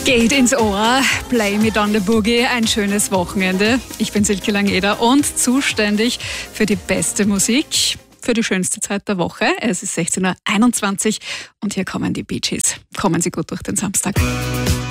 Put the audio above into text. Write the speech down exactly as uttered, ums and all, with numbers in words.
Geht ins Ohr, Blame It on the Boogie, ein schönes Wochenende. Ich bin Silke Langeder und zuständig für die beste Musik, für die schönste Zeit der Woche. Es ist sechzehn Uhr einundzwanzig und hier kommen die Bee Gees. Kommen Sie gut durch den Samstag.